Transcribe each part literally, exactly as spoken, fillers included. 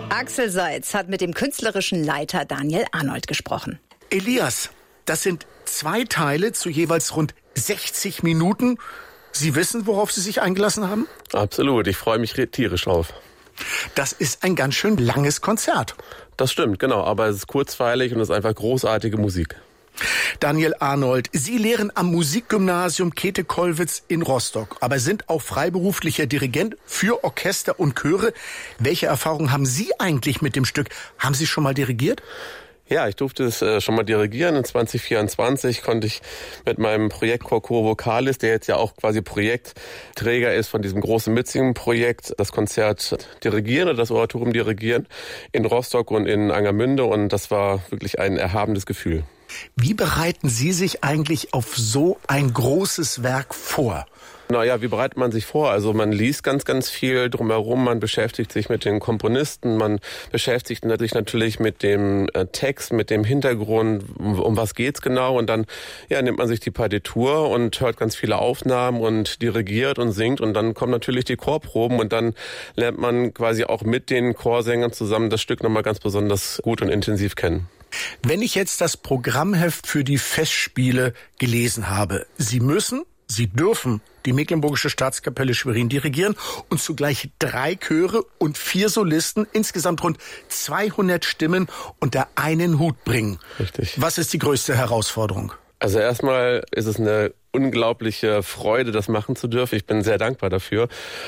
Axel Seitz hat mit dem künstlerischen Leiter Daniel Arnold gesprochen. Elias, das sind zwei Teile zu jeweils rund sechzig Minuten. Sie wissen, worauf Sie sich eingelassen haben? Absolut, ich freue mich tierisch drauf. Das ist ein ganz schön langes Konzert. Das stimmt, genau, aber es ist kurzweilig und es ist einfach großartige Musik. Daniel Arnold, Sie lehren am Musikgymnasium Käthe-Kollwitz in Rostock, aber sind auch freiberuflicher Dirigent für Orchester und Chöre. Welche Erfahrungen haben Sie eigentlich mit dem Stück? Haben Sie schon mal dirigiert? Ja, ich durfte es äh, schon mal dirigieren. In zwanzig vierundzwanzig konnte ich mit meinem Projektchor Coro Vocalis, der jetzt ja auch quasi Projektträger ist von diesem großen Mitsingen-Projekt, das Konzert dirigieren oder das Oratorium dirigieren in Rostock und in Angermünde. Und das war wirklich ein erhabendes Gefühl. Wie bereiten Sie sich eigentlich auf so ein großes Werk vor? Naja, wie bereitet man sich vor? Also man liest ganz, ganz viel drumherum, man beschäftigt sich mit den Komponisten, man beschäftigt sich natürlich mit dem Text, mit dem Hintergrund, um, um was geht's genau, und dann ja, nimmt man sich die Partitur und hört ganz viele Aufnahmen und dirigiert und singt, und dann kommen natürlich die Chorproben und dann lernt man quasi auch mit den Chorsängern zusammen das Stück nochmal ganz besonders gut und intensiv kennen. Wenn ich jetzt das Programmheft für die Festspiele gelesen habe, Sie müssen, Sie dürfen die Mecklenburgische Staatskapelle Schwerin dirigieren und zugleich drei Chöre und vier Solisten, insgesamt rund zweihundert Stimmen unter einen Hut bringen. Richtig. Was ist die größte Herausforderung? Also erstmal ist es eine unglaubliche Freude, das machen zu dürfen. Ich bin sehr dankbar dafür.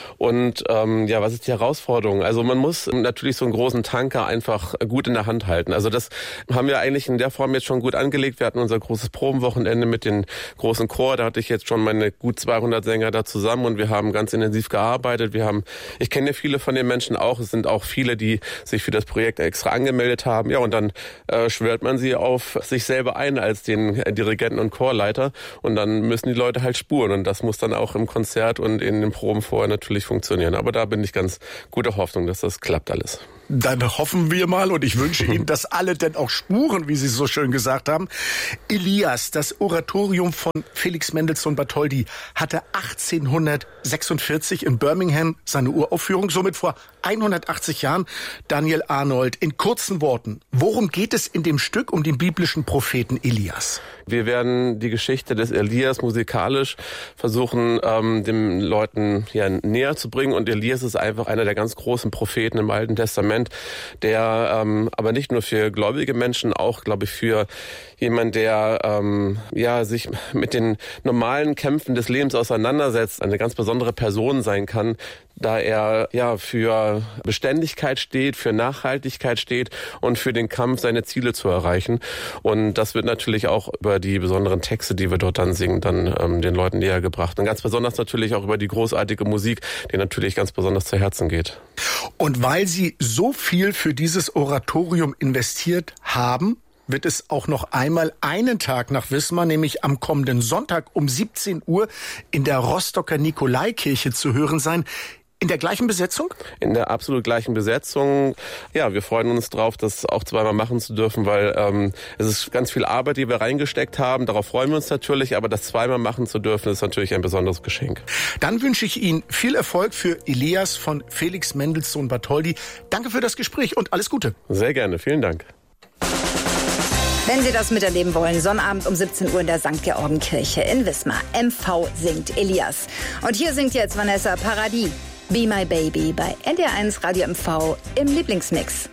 Und ähm, ja, was ist die Herausforderung? Also man muss natürlich so einen großen Tanker einfach gut in der Hand halten. Also das haben wir eigentlich in der Form jetzt schon gut angelegt. Wir hatten unser großes Probenwochenende mit dem großen Chor. Da hatte ich jetzt schon meine gut zweihundert Sänger da zusammen und wir haben ganz intensiv gearbeitet. Wir haben, ich kenne ja viele von den Menschen auch. Es sind auch viele, die sich für das Projekt extra angemeldet haben. Ja, und dann äh, schwört man sie auf sich selber ein als den Dirigenten und Chorleiter, und dann müssen die Leute halt spuren, und das muss dann auch im Konzert und in den Proben vorher natürlich funktionieren. Aber da bin ich ganz guter Hoffnung, dass das klappt alles. Dann hoffen wir mal, und ich wünsche Ihnen, dass alle denn auch spuren, wie Sie so schön gesagt haben. Elias, das Oratorium von Felix Mendelssohn Bartholdy, hatte achtzehnhundertsechsundvierzig in Birmingham seine Uraufführung, somit vor hundertachtzig Jahren. Daniel Arnold, in kurzen Worten, worum geht es in dem Stück um den biblischen Propheten Elias? Wir werden die Geschichte des Elias musikalisch versuchen, ähm, den Leuten ja näher zu bringen. Und Elias ist einfach einer der ganz großen Propheten im Alten Testament, der ähm, aber nicht nur für gläubige Menschen, auch, glaube ich, für jemand, der ähm, ja sich mit den normalen Kämpfen des Lebens auseinandersetzt, eine ganz besondere Person sein kann, da er ja für Beständigkeit steht, für Nachhaltigkeit steht und für den Kampf, seine Ziele zu erreichen. Und das wird natürlich auch über die besonderen Texte, die wir dort dann singen, dann ähm, den Leuten näher gebracht. Und ganz besonders natürlich auch über die großartige Musik, die natürlich ganz besonders zu Herzen geht. Und weil Sie so viel für dieses Oratorium investiert haben, wird es auch noch einmal einen Tag nach Wismar, nämlich am kommenden Sonntag um siebzehn Uhr in der Rostocker Nikolaikirche zu hören sein. In der gleichen Besetzung? In der absolut gleichen Besetzung. Ja, wir freuen uns drauf, das auch zweimal machen zu dürfen, weil ähm, es ist ganz viel Arbeit, die wir reingesteckt haben. Darauf freuen wir uns natürlich, aber das zweimal machen zu dürfen, ist natürlich ein besonderes Geschenk. Dann wünsche ich Ihnen viel Erfolg für Elias von Felix Mendelssohn Bartholdy. Danke für das Gespräch und alles Gute. Sehr gerne, vielen Dank. Wenn Sie das miterleben wollen, Sonnabend um siebzehn Uhr in der Sankt Georgenkirche in Wismar. M V singt Elias. Und hier singt jetzt Vanessa Paradis, Be My Baby bei N D R eins Radio M V im Lieblingsmix.